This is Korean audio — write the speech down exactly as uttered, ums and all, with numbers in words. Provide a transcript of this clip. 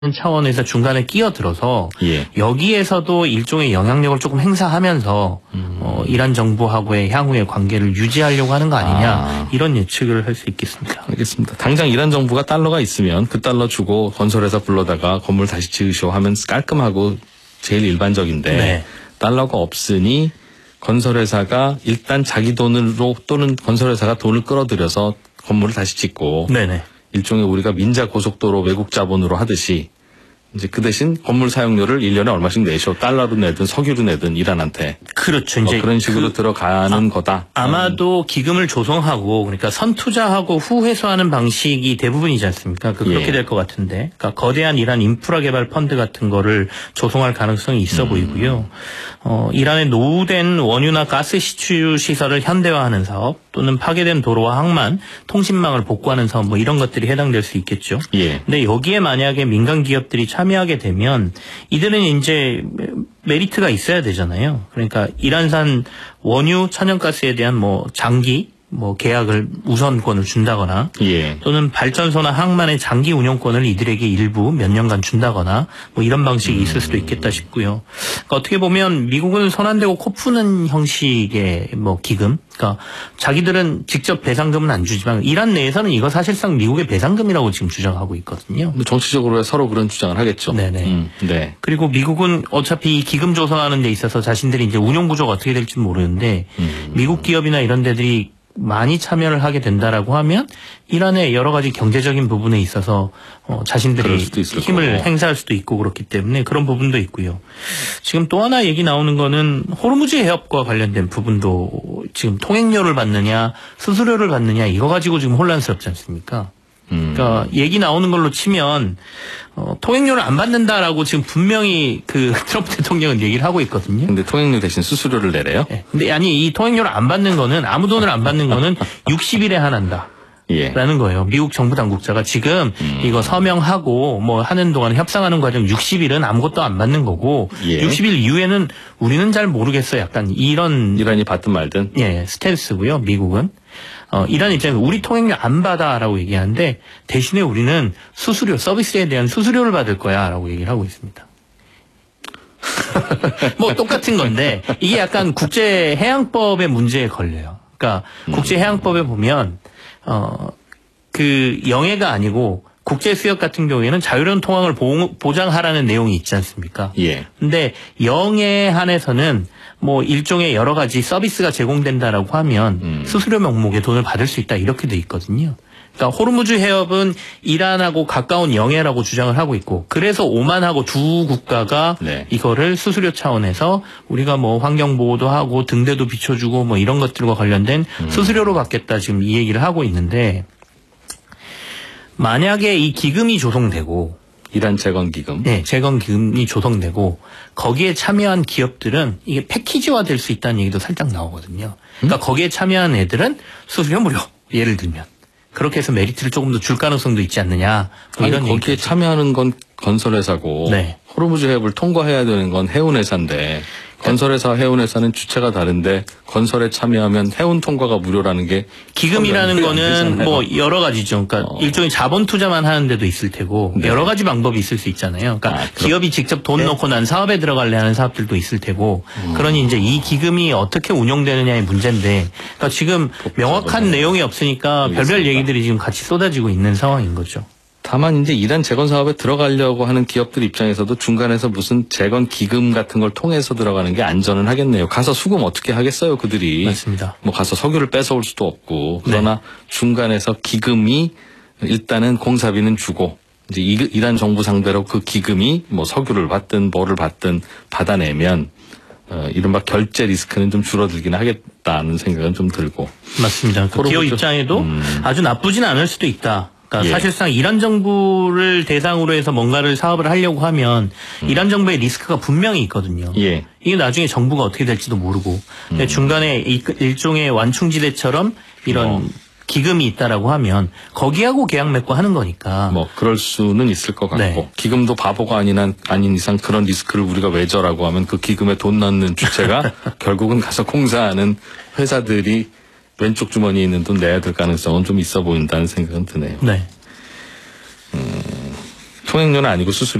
차원에서 중간에 끼어들어서 예. 여기에서도 일종의 영향력을 조금 행사하면서 음. 어, 이란 정부하고의 향후의 관계를 유지하려고 하는 거 아니냐 아. 이런 예측을 할 수 있겠습니다. 알겠습니다. 당장 이란 정부가 달러가 있으면 그 달러 주고 건설회사 불러다가 건물 다시 지으쇼 하면 깔끔하고 제일 일반적인데 네. 달러가 없으니 건설회사가 일단 자기 돈으로 또는 건설회사가 돈을 끌어들여서 건물을 다시 짓고 네네. 일종의 우리가 민자 고속도로 외국 자본으로 하듯이 이제 그 대신 건물 사용료를 일 년에 얼마씩 내셔 달러로 내든 석유로 내든 이란한테 그렇죠. 이제 뭐 그런 식으로 그, 들어가는 아, 거다. 아마도 기금을 조성하고 그러니까 선투자하고 후회수하는 방식이 대부분이지 않습니까? 그 그렇게 예. 될 것 같은데, 그러니까 거대한 이란 인프라 개발 펀드 같은 거를 조성할 가능성이 있어 음. 보이고요. 어, 이란의 노후된 원유나 가스 시추 시설을 현대화하는 사업 또는 파괴된 도로와 항만, 통신망을 복구하는 사업 뭐 이런 것들이 해당될 수 있겠죠. 예. 근데 여기에 만약에 민간 기업들이 참여하게 되면 이들은 이제 메리트가 있어야 되잖아요. 그러니까 이란산 원유, 천연가스에 대한 뭐 장기 뭐 계약을 우선권을 준다거나 예. 또는 발전소나 항만의 장기 운영권을 이들에게 일부 몇 년간 준다거나 뭐 이런 방식이 음. 있을 수도 있겠다 싶고요. 그러니까 어떻게 보면 미국은 손 안 대고 코 푸는 형식의 뭐 기금, 그러니까 자기들은 직접 배상금은 안 주지만 이란 내에서는 이거 사실상 미국의 배상금이라고 지금 주장하고 있거든요. 정치적으로 서로 그런 주장을 하겠죠. 네네. 음, 네. 그리고 미국은 어차피 이 기금 조성하는 데 있어서 자신들이 이제 운영 구조가 어떻게 될지 모르는데 음. 미국 기업이나 이런 데들이 많이 참여를 하게 된다라고 하면 이란의 여러 가지 경제적인 부분에 있어서 어 자신들이 힘을 거고. 행사할 수도 있고 그렇기 때문에 그런 부분도 있고요. 지금 또 하나 얘기 나오는 거는 호르무즈 해협과 관련된 부분도 지금 통행료를 받느냐 수수료를 받느냐 이거 가지고 지금 혼란스럽지 않습니까? 음. 그러니까 얘기 나오는 걸로 치면 어, 통행료를 안 받는다라고 지금 분명히 그 트럼프 대통령은 얘기를 하고 있거든요. 근데 통행료 대신 수수료를 내래요? 네. 근데 아니 이 통행료를 안 받는 거는 아무 돈을 안 받는 거는 육십 일에 한한다. 예. 라는 거예요. 미국 정부 당국자가 지금 음. 이거 서명하고 뭐 하는 동안 협상하는 과정 육십 일은 아무것도 안 받는 거고 예. 육십 일 이후에는 우리는 잘 모르겠어. 약간 이런 이란이 받든 말든. 예, 스탠스고요. 미국은. 어, 이란 입장에서 우리 통행료 안 받아라고 얘기하는데 대신에 우리는 수수료, 서비스에 대한 수수료를 받을 거야라고 얘기를 하고 있습니다. 뭐 똑같은 건데 이게 약간 국제해양법의 문제에 걸려요. 그러니까 음. 국제해양법에 보면 어, 그 영해가 아니고 국제수역 같은 경우에는 자유로운 통항을 보, 보장하라는 내용이 있지 않습니까? 예. 근데 영해에 한해서는 뭐 일종의 여러 가지 서비스가 제공된다라고 하면 음. 수수료 명목에 돈을 받을 수 있다 이렇게 돼 있거든요. 그러니까 호르무즈 해협은 이란하고 가까운 영해라고 주장을 하고 있고 그래서 오만하고 두 국가가 네. 이거를 수수료 차원에서 우리가 뭐 환경 보호도 하고 등대도 비춰주고 뭐 이런 것들과 관련된 음. 수수료로 받겠다 지금 이 얘기를 하고 있는데 만약에 이 기금이 조성되고 이란 재건기금. 네, 재건기금이 조성되고 거기에 참여한 기업들은 이게 패키지화 될 수 있다는 얘기도 살짝 나오거든요. 그러니까 음? 거기에 참여한 애들은 수수료 무료. 예를 들면. 그렇게 해서 메리트를 조금 더 줄 가능성도 있지 않느냐. 뭐 아니, 이런 거기에 얘기까지. 참여하는 건 건설회사고 네. 호르무즈 해협을 통과해야 되는 건 해운회사인데 건설회사 해운회사는 주체가 다른데 건설에 참여하면 해운 통과가 무료라는 게 기금이라는 거는 뭐 여러 가지죠. 그러니까 어. 일종의 자본 투자만 하는 데도 있을 테고 네. 여러 가지 방법이 있을 수 있잖아요. 그러니까 아, 기업이 직접 돈 네. 넣고 난 사업에 들어갈래 하는 사업들도 있을 테고 음. 그러니 이제 이 기금이 어떻게 운용되느냐의 문제인데 그러니까 지금 명확한 내용이 없으니까 알겠습니다. 별별 얘기들이 지금 같이 쏟아지고 있는 상황인 거죠. 다만 이제 이란 재건 사업에 들어가려고 하는 기업들 입장에서도 중간에서 무슨 재건 기금 같은 걸 통해서 들어가는 게 안전은 하겠네요. 가서 수금 어떻게 하겠어요, 그들이. 맞습니다. 뭐 가서 석유를 뺏어올 수도 없고. 그러나 네. 중간에서 기금이 일단은 공사비는 주고 이제 이란 정부 상대로 그 기금이 뭐 석유를 받든 뭐를 받든 받아내면 어, 이른바 결제 리스크는 좀 줄어들긴 하겠다는 생각은 좀 들고. 맞습니다. 그 기업 입장에도 음. 아주 나쁘진 않을 수도 있다. 그러니까 예. 사실상 이란 정부를 대상으로 해서 뭔가를 사업을 하려고 하면 음. 이란 정부의 리스크가 분명히 있거든요. 예. 이게 나중에 정부가 어떻게 될지도 모르고 음. 중간에 일종의 완충지대처럼 이런 어. 기금이 있다라고 하면 거기하고 계약 맺고 하는 거니까. 뭐 그럴 수는 있을 것 같고 네. 기금도 바보가 아닌, 아닌 이상 그런 리스크를 우리가 왜 져라고 하면 그 기금에 돈 넣는 주체가 결국은 가서 공사하는 회사들이 왼쪽 주머니에 있는 돈 내야 될 가능성은 좀 있어 보인다는 생각은 드네요. 네. 음, 통행료는 아니고 수수료.